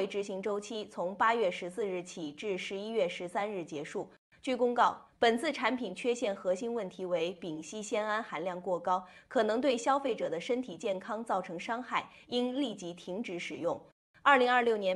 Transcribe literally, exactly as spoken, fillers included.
执行周期从八月十四日起至十一月十三日结束。据公告，本次产品缺陷核心问题为丙烯酰胺含量过高，可能对消费者的身体健康造成伤害，应立即停止使用。二零二六年